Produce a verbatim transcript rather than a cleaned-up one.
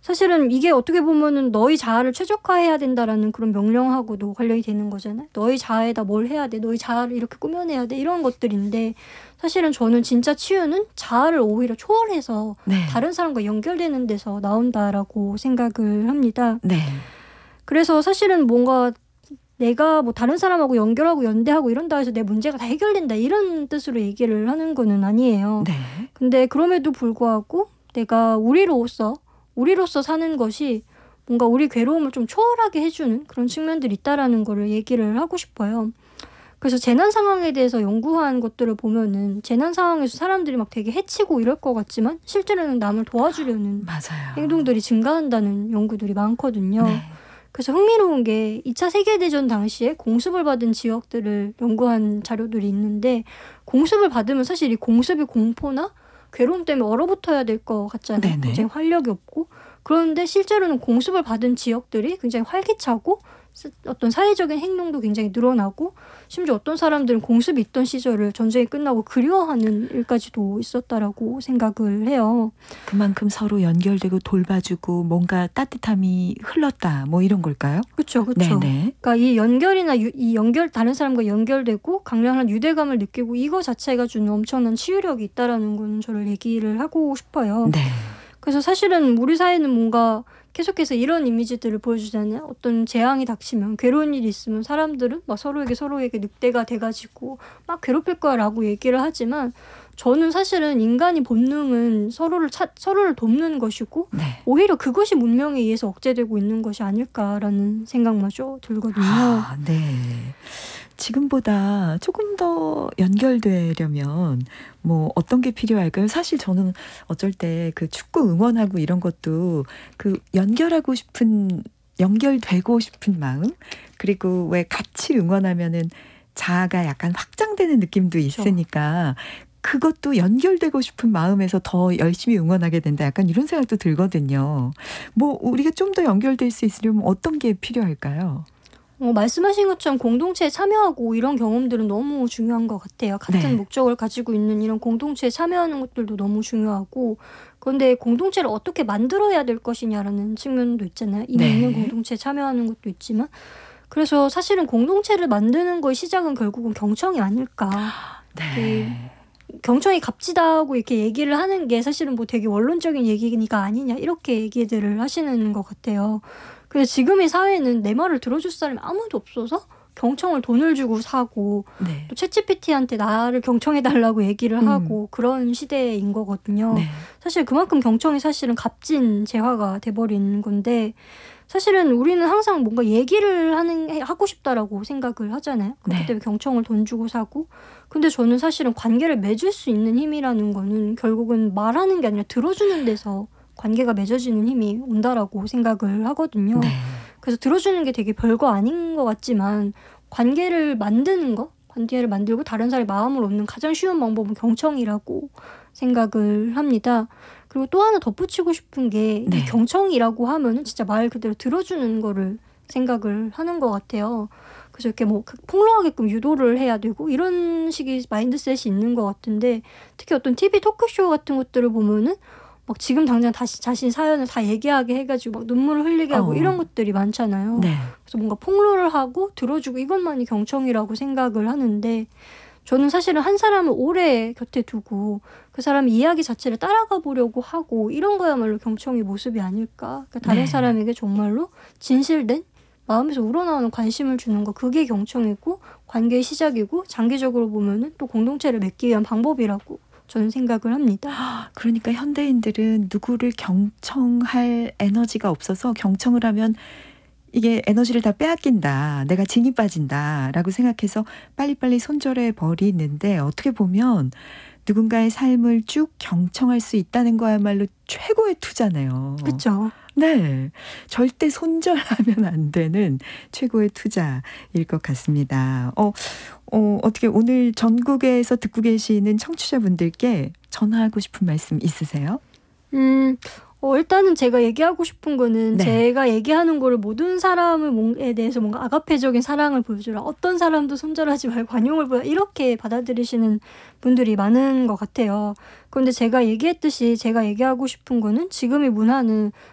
사실은 이게 어떻게 보면은 너희 자아를 최적화해야 된다라는 그런 명령하고도 관련이 되는 거잖아요. 너희 자아에다 뭘 해야 돼, 너희 자아를 이렇게 꾸며내야 돼, 이런 것들인데 사실은 저는 진짜 치유는 자아를 오히려 초월해서 네. 다른 사람과 연결되는 데서 나온다라고 생각을 합니다. 네. 그래서 사실은 뭔가 내가 뭐 다른 사람하고 연결하고 연대하고 이런다 해서 내 문제가 다 해결된다 이런 뜻으로 얘기를 하는 거는 아니에요. 네. 근데 그럼에도 불구하고 내가 우리로서 우리로서 사는 것이 뭔가 우리 괴로움을 좀 초월하게 해주는 그런 측면들이 있다라는 거를 얘기를 하고 싶어요. 그래서 재난 상황에 대해서 연구한 것들을 보면은 재난 상황에서 사람들이 막 되게 해치고 이럴 것 같지만 실제로는 남을 도와주려는 맞아요. 행동들이 증가한다는 연구들이 많거든요. 네. 그래서 흥미로운 게 이 차 세계대전 당시에 공습을 받은 지역들을 연구한 자료들이 있는데 공습을 받으면 사실 이 공습이 공포나 괴로움 때문에 얼어붙어야 될 것 같잖아요. 네네. 굉장히 활력이 없고. 그런데 실제로는 공습을 받은 지역들이 굉장히 활기차고 어떤 사회적인 행동도 굉장히 늘어나고 심지어 어떤 사람들은 공습이 있던 시절을 전쟁이 끝나고 그리워하는 일까지도 있었다라고 생각을 해요. 그만큼 서로 연결되고 돌봐주고 뭔가 따뜻함이 흘렀다 뭐 이런 걸까요? 그렇죠. 그렇죠. 네네. 그러니까 이 연결이나 유, 이 연결 다른 사람과 연결되고 강렬한 유대감을 느끼고 이거 자체가 주는 엄청난 치유력이 있다라는 건 저를 얘기를 하고 싶어요. 네. 그래서 사실은 우리 사회는 뭔가 계속해서 이런 이미지들을 보여주잖아요. 어떤 재앙이 닥치면 괴로운 일이 있으면 사람들은 막 서로에게 서로에게 늑대가 돼가지고 막 괴롭힐 거라고 얘기를 하지만 저는 사실은 인간의 본능은 서로를 찾, 서로를 돕는 것이고 네. 오히려 그것이 문명에 의해서 억제되고 있는 것이 아닐까라는 생각마저 들거든요. 아, 네. 지금보다 조금 더 연결되려면 뭐 어떤 게 필요할까요? 사실 저는 어쩔 때 그 축구 응원하고 이런 것도 그 연결하고 싶은, 연결되고 싶은 마음, 그리고 왜 같이 응원하면은 자아가 약간 확장되는 느낌도 있으니까 그것도 연결되고 싶은 마음에서 더 열심히 응원하게 된다. 약간 이런 생각도 들거든요. 뭐 우리가 좀 더 연결될 수 있으려면 어떤 게 필요할까요? 어, 말씀하신 것처럼 공동체에 참여하고 이런 경험들은 너무 중요한 것 같아요. 같은 네. 목적을 가지고 있는 이런 공동체에 참여하는 것들도 너무 중요하고 그런데 공동체를 어떻게 만들어야 될 것이냐라는 측면도 있잖아요. 이미 네. 있는 공동체에 참여하는 것도 있지만 그래서 사실은 공동체를 만드는 거의 시작은 결국은 경청이 아닐까. 네. 경청이 값지다고 이렇게 얘기를 하는 게 사실은 뭐 되게 원론적인 얘기니까 아니냐 이렇게 얘기들을 하시는 것 같아요. 그래서 지금의 사회는 내 말을 들어줄 사람이 아무도 없어서 경청을 돈을 주고 사고 네. 또 챗지피티한테 나를 경청해달라고 얘기를 음. 하고 그런 시대인 거거든요. 네. 사실 그만큼 경청이 사실은 값진 재화가 돼버린 건데 사실은 우리는 항상 뭔가 얘기를 하는 하고 싶다라고 생각을 하잖아요. 그렇기 네. 때문에 경청을 돈 주고 사고 근데 저는 사실은 관계를 맺을 수 있는 힘이라는 거는 결국은 말하는 게 아니라 들어주는 데서 관계가 맺어지는 힘이 온다라고 생각을 하거든요. 네. 그래서 들어주는 게 되게 별거 아닌 것 같지만 관계를 만드는 거, 관계를 만들고 다른 사람의 마음을 얻는 가장 쉬운 방법은 경청이라고 생각을 합니다. 그리고 또 하나 덧붙이고 싶은 게 네. 이 경청이라고 하면은 진짜 말 그대로 들어주는 거를 생각을 하는 것 같아요. 그래서 이렇게 뭐 폭로하게끔 유도를 해야 되고 이런 식의 마인드셋이 있는 것 같은데 특히 어떤 티비 토크쇼 같은 것들을 보면은 막 지금 당장 다시 자신 사연을 다 얘기하게 해가지고 막 눈물을 흘리게 하고 어. 이런 것들이 많잖아요. 네. 그래서 뭔가 폭로를 하고 들어주고 이것만이 경청이라고 생각을 하는데 저는 사실은 한 사람을 오래 곁에 두고 그 사람의 이야기 자체를 따라가 보려고 하고 이런 거야말로 경청의 모습이 아닐까. 그러니까 다른 네. 사람에게 정말로 진실된 마음에서 우러나오는 관심을 주는 거 그게 경청이고 관계의 시작이고 장기적으로 보면은 또 공동체를 맺기 위한 방법이라고 저는 생각을 합니다. 그러니까 현대인들은 누구를 경청할 에너지가 없어서 경청을 하면 이게 에너지를 다 빼앗긴다. 내가 진이 빠진다라고 생각해서 빨리빨리 손절해 버리는데 어떻게 보면 누군가의 삶을 쭉 경청할 수 있다는 거야말로 최고의 투자네요. 그렇죠. 네. 절대 손절하면 안 되는 최고의 투자일 것 같습니다. 어, 어, 어떻게 오늘 전국에서 듣고 계시는 청취자분들께 전하고 싶은 말씀 있으세요? 음, 어, 일단은 제가 얘기하고 싶은 거는 네. 제가 얘기하는 거를 모든 사람에 대해서 뭔가 아가페적인 사랑을 보여주라. 어떤 사람도 손절하지 말고 관용을 보여. 이렇게 받아들이시는 분들이 많은 것 같아요. 그런데 제가 얘기했듯이 제가 얘기하고 싶은 거는 지금의 문화는